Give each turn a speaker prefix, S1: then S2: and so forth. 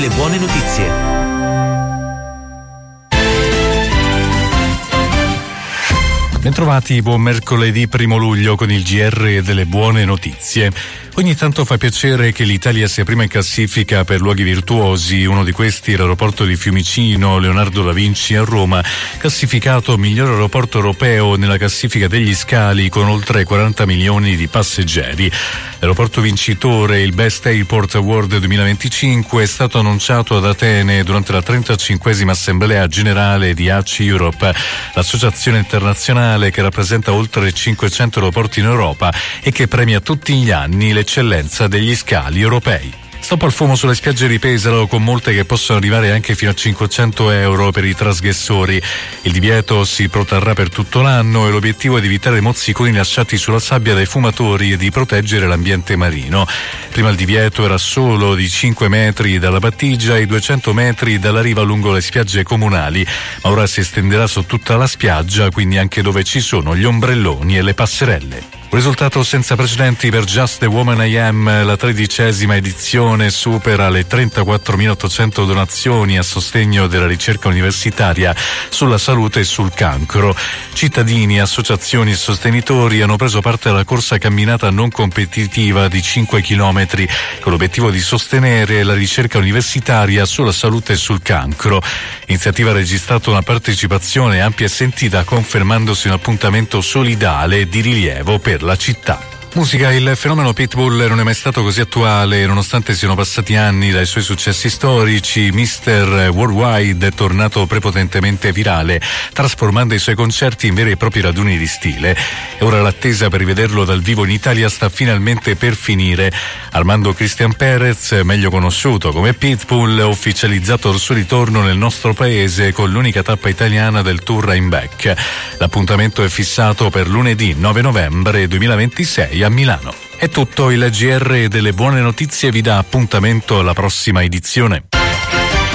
S1: Le buone notizie.
S2: Bentrovati, buon mercoledì 1 luglio con il GR delle buone notizie. Ogni tanto fa piacere che l'Italia sia prima in classifica per luoghi virtuosi. Uno di questi è l'aeroporto di Fiumicino, Leonardo da Vinci a Roma, classificato miglior aeroporto europeo nella classifica degli scali con oltre 40 milioni di passeggeri. L'aeroporto vincitore, il Best Airport Award 2025, è stato annunciato ad Atene durante la 35esima Assemblea Generale di ACI Europe, l'associazione internazionale che rappresenta oltre 500 aeroporti in Europa e che premia tutti gli anni l'eccellenza degli scali europei. Stop al fumo sulle spiagge di Pesaro, con multe che possono arrivare anche fino a 500 euro per i trasgressori. Il divieto si protrarrà per tutto l'anno e l'obiettivo è di evitare mozziconi lasciati sulla sabbia dai fumatori e di proteggere l'ambiente marino. Prima il divieto era solo di 5 metri dalla battigia e 200 metri dalla riva lungo le spiagge comunali, ma ora si estenderà su tutta la spiaggia, quindi anche dove ci sono gli ombrelloni e le passerelle. Un risultato senza precedenti per Just the Woman I Am. La 13ª edizione supera le 34.800 donazioni a sostegno della ricerca universitaria sulla salute e sul cancro. Cittadini, associazioni e sostenitori hanno preso parte alla corsa camminata non competitiva di 5 chilometri con l'obiettivo di sostenere la ricerca universitaria sulla salute e sul cancro. L'iniziativa ha registrato una partecipazione ampia e sentita, confermandosi un appuntamento solidale e di rilievo per la città. Musica. Il fenomeno Pitbull non è mai stato così attuale, nonostante siano passati anni dai suoi successi storici. Mr. Worldwide è tornato prepotentemente virale, trasformando i suoi concerti in veri e propri raduni di stile. E ora l'attesa per rivederlo dal vivo in Italia sta finalmente per finire. Armando Cristian Perez, meglio conosciuto come Pitbull, ha ufficializzato il suo ritorno nel nostro paese con l'unica tappa italiana del tour I'm Back. L'appuntamento è fissato per lunedì 9 novembre 2026 a Milano. È tutto. Il GR delle buone notizie vi dà appuntamento alla prossima edizione.